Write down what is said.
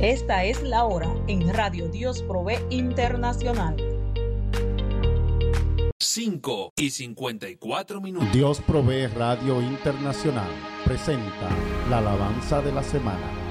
Esta es la hora en Radio Dios Provee Internacional. 5:54. Dios Provee Radio Internacional presenta la alabanza de la semana.